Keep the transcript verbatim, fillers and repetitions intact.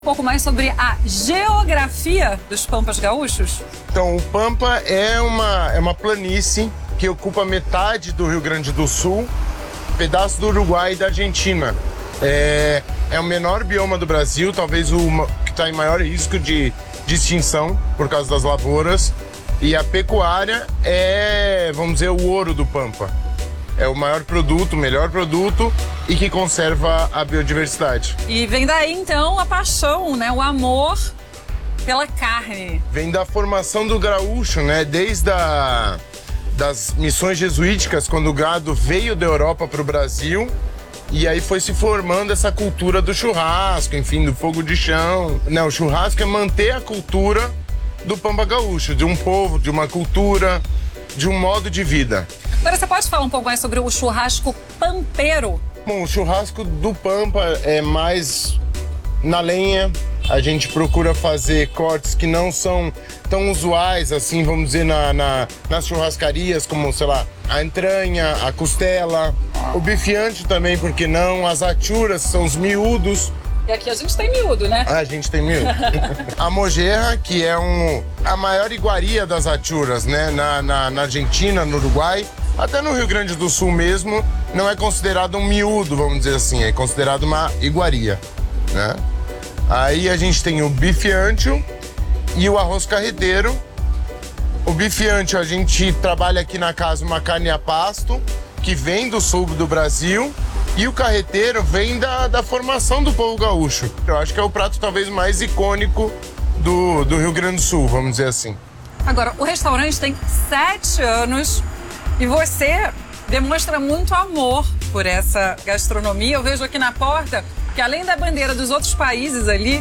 Um pouco mais sobre a geografia dos Pampas Gaúchos? Então, o Pampa é uma, é uma planície que ocupa metade do Rio Grande do Sul, pedaço do Uruguai e da Argentina. É, é o menor bioma do Brasil, talvez o que está em maior risco de, de extinção por causa das lavouras. E a pecuária é, vamos dizer, o ouro do Pampa. É o maior produto, o melhor produto e que conserva a biodiversidade. E vem daí, então, a paixão, né? O amor pela carne. Vem da formação do gaúcho, né? Desde a, das missões jesuíticas, quando o gado veio da Europa para o Brasil. E aí foi se formando essa cultura do churrasco, enfim, do fogo de chão. Não, o churrasco é manter a cultura do Pampa Gaúcho, de um povo, de uma cultura, de um modo de vida. Agora, você pode falar um pouco mais sobre o churrasco pampeiro? Bom, o churrasco do Pampa é mais na lenha. A gente procura fazer cortes que não são tão usuais, assim, vamos dizer, na, na, nas churrascarias, como, sei lá, a entranha, a costela, o bifiante também, porque não, as achuras, são os miúdos. E aqui a gente tem miúdo, né? Ah, a gente tem miúdo. A mojerra, que é um, a maior iguaria das achuras, né? Na, na, na Argentina, no Uruguai, até no Rio Grande do Sul mesmo, não é considerado um miúdo, vamos dizer assim, é considerado uma iguaria, né? Aí a gente tem o bife ancho e o arroz carreteiro. O bife ancho, a gente trabalha aqui na casa uma carne a pasto, que vem do sul do Brasil. E o carreteiro vem da, da formação do povo gaúcho. Eu acho que é o prato talvez mais icônico do, do Rio Grande do Sul, vamos dizer assim. Agora, o restaurante tem sete anos e você demonstra muito amor por essa gastronomia. Eu vejo aqui na porta que, além da bandeira dos outros países ali,